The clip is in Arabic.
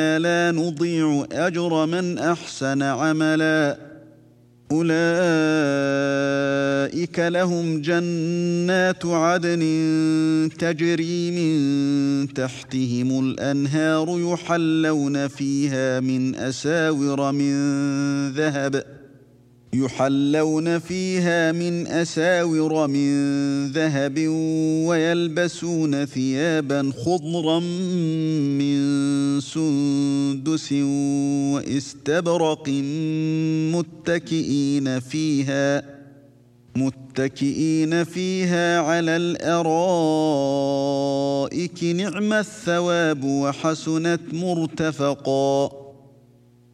لا نضيع أجر من أحسن عملا أولئك لهم جنات عدن تجري من تحتهم الأنهار يحلون فيها من أساور من ذهب ويلبسون ثيابا خضرا من سندس واستبرق متكئين فيها على الأرائك نعم الثواب وحسنت مرتفقا